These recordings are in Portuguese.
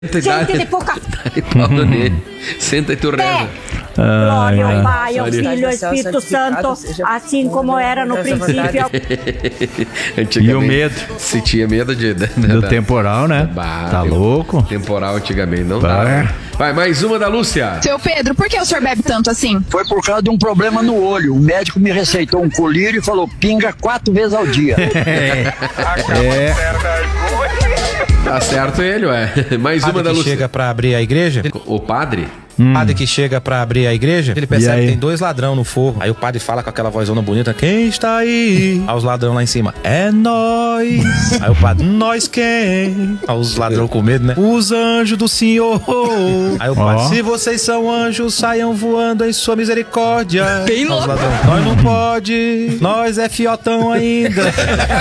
Gente de pouca... Senta e tu reza. Glória ao Pai, ao Filho e ao Espírito Santo, assim como era no princípio. E o medo? Se tinha medo do temporal, né? Tá louco? Temporal antigamente não dá. Vai, mais uma da Lúcia. Seu Pedro, por que o senhor bebe tanto assim? Foi por causa de um problema no olho. O médico me receitou um colírio e falou: pinga 4 vezes ao dia. Tá certo ele, ué. Mais uma da Lúcia. Chega pra abrir a igreja. O padre? Padre que chega pra abrir a igreja, ele percebe que tem 2 ladrão no forro. Aí o padre fala com aquela vozona bonita: quem está aí? Aí os ladrão lá em cima: é nós. Aí o padre: nós quem? Aí os ladrão com medo, né? Os anjos do Senhor. Aí o padre: se vocês são anjos, saiam voando em sua misericórdia. Bem louco. Ladrão: nós não pode, nós é fiotão ainda.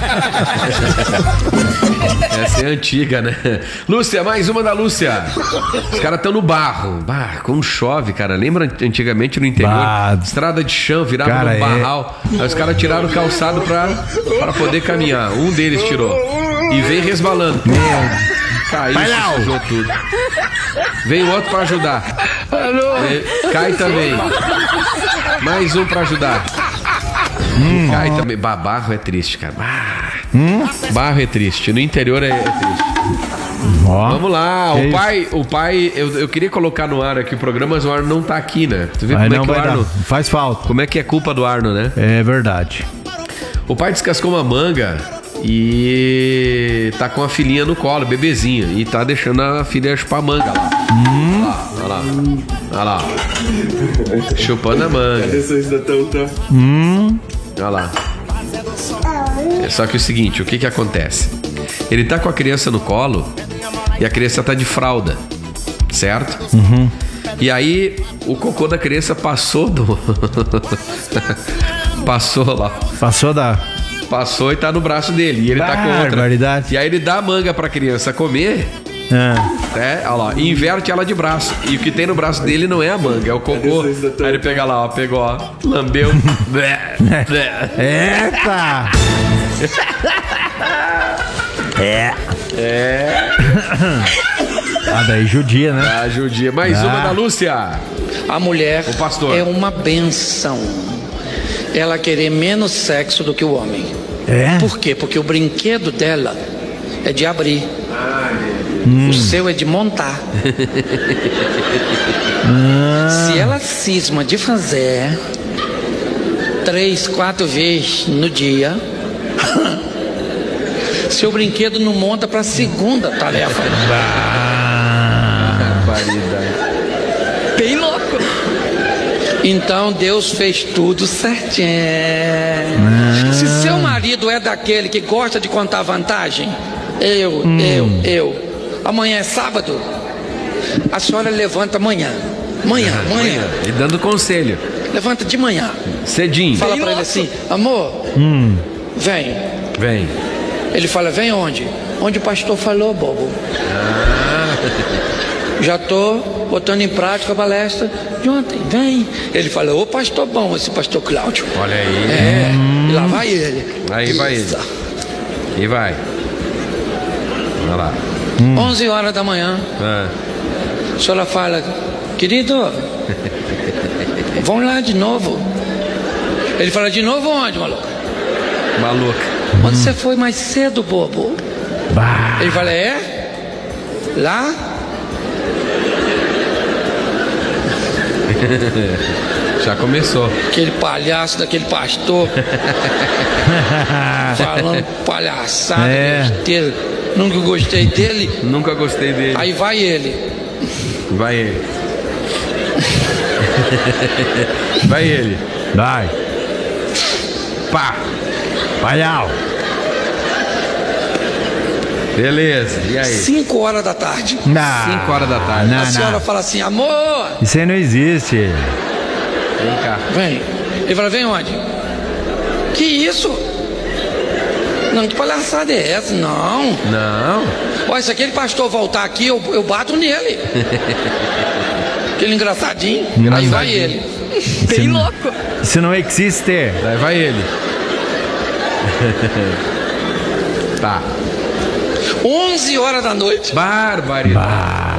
Essa é antiga, né? Lúcia, mais uma da Lúcia. Os caras estão no barro. Como chove, cara. Lembra antigamente no interior? Estrada de chão, virava no barral. Aí os caras tiraram o calçado pra poder caminhar. Um deles tirou. E vem resbalando. Caiu, sujou tudo. Vem o outro pra ajudar. Cai também. Mais um pra ajudar. Cai também. Barro é triste, cara. Barro é triste. No interior é triste. Vamos lá, o pai, eu queria colocar no ar aqui o programa, mas o Arno não tá aqui, né? Tu vê como é que o Arno... Faz falta. Como é que é culpa do Arno, né? É verdade. O pai descascou uma manga e tá com a filhinha no colo, bebezinha, e tá deixando a filha chupar a manga lá. Olha lá. Chupando a manga. Olha lá. Só que o seguinte, o que acontece? Ele tá com a criança no colo e a criança tá de fralda, certo? E aí o cocô da criança passou Passou e tá no braço dele. E ele tá com outra. E aí ele dá a manga pra criança comer. Olha lá, e inverte ela de braço. E o que tem no braço dele não é a manga, é o cocô. Aí ele pega lá, ó, pegou, ó, lambeu. Eita! Daí judia, né? Judia. Mais uma da Lúcia. A mulher o pastor. É uma benção. Ela querer menos sexo do que o homem. Por quê? Porque o brinquedo dela é de abrir. O seu é de montar. Se ela cisma de fazer 3, 4 vezes no dia, seu brinquedo não monta para a segunda tarefa. Bem louco. Então Deus fez tudo certinho. Se seu marido é daquele que gosta de contar vantagem, amanhã é sábado, a senhora levanta amanhã. E dando conselho. Levanta de manhã. Cedinho. Fala pra ele assim: amor, vem. Ele fala: vem onde? Onde o pastor falou, bobo. Já tô botando em prática a palestra de ontem. Vem. Ele fala: ô pastor bom, esse pastor Cláudio. Olha aí. E lá vai ele. Aí vai ele. E vai. Olha lá. 11 horas da manhã. A senhora fala: querido, vamos lá de novo. Ele fala: de novo onde, maluco? Onde você foi mais cedo, bobo? Ele fala: lá? Já começou. Aquele palhaço daquele pastor falando palhaçada, besteira. Nunca gostei dele. Aí vai ele. Vai. Pá. Palhau. Beleza, e aí? 5 horas da tarde. 5 horas da tarde. A senhora fala assim: amor. Isso aí não existe. Vem cá. Vem. Ele fala: vem onde? Que isso? Não, que palhaçada é essa? Não. Olha, se aquele pastor voltar aqui, eu bato nele. Aquele engraçadinho. Aí vai ele. Bem louco. Isso não existe. Aí vai ele. Tá. 11 horas da noite. Barbaridade.